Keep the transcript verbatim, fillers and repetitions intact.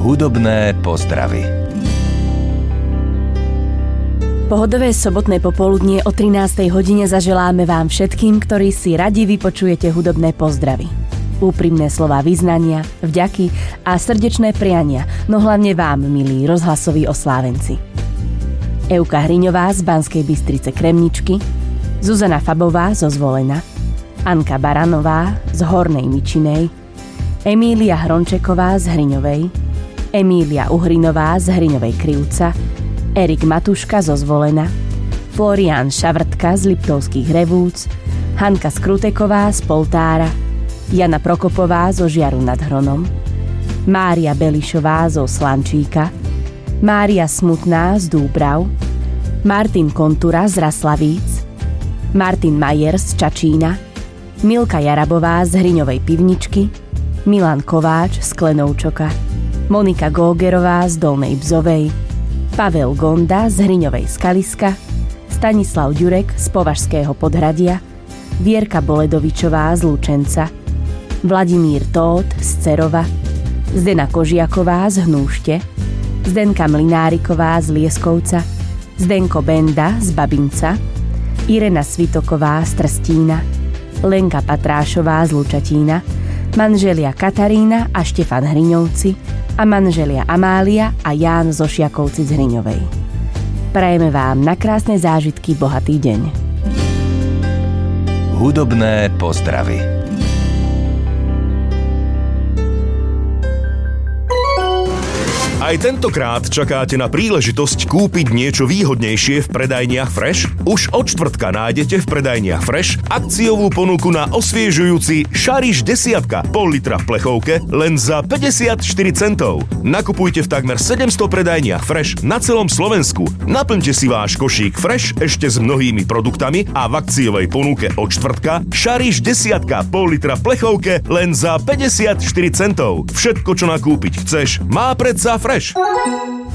Hudobné pozdravy. Pohodové sobotné popoludnie o trinástej hodine zaželáme vám všetkým, ktorí si radi vypočujete hudobné pozdravy. Úprimné slová vyznania, vďaky a srdečné priania, no hlavne vám, milí rozhlasoví oslávenci. Euka Hriňová z Banskej Bystrice Kremničky, Zuzana Fabová zo Zvolena, Anka Baranová z Hornej Mičinej, Emília Hrončeková z Hriňovej, Emília Uhrinová z Hriňovej Krivca, Erik Matuška zo Zvolena, Florián Šavrtka z Liptovských Revúc, Hanka Skruteková z Poltára, Jana Prokopová zo Žiaru nad Hronom, Mária Belišová zo Slančíka, Mária Smutná z Dúbrav, Martin Kontura z Raslavíc, Martin Majer z Čačína, Milka Jarabová z Hriňovej Pivničky, Milan Kováč z Klenovčoka, Monika Gógerová z Dolnej Bzovej, Pavel Gonda z Hriňovej Skaliska, Stanislav Ďurek z Považského Podhradia, Vierka Boledovičová z Lučenca, Vladimír Tóth z Cerova, Zdena Kožiaková z Hnúšte, Zdenka Mlináriková z Lieskovca, Zdenko Benda z Babinca, Irena Svitoková z Trstína, Lenka Patrášová z Lučatína, manželia Katarína a Štefan Hriňovci a manželia Amália a Ján zo Šiakovci z Hriňovej. Prajeme vám na krásne zážitky bohatý deň. Hudobné pozdravy. Aj tentokrát čakáte na príležitosť kúpiť niečo výhodnejšie v predajniach Fresh? Už od štvrtka nájdete v predajniach Fresh akciovú ponuku na osviežujúci Šariš desiatka pol litra v plechovke len za päťdesiatštyri centov. Nakupujte v takmer sedemsto predajniach Fresh na celom Slovensku. Naplňte si váš košík Fresh ešte s mnohými produktami a v akciovej ponuke od štvrtka Šariš desiatka pol litra v plechovke len za päťdesiatštyri centov. Všetko, čo nakúpiť chceš, má predsa Fresh.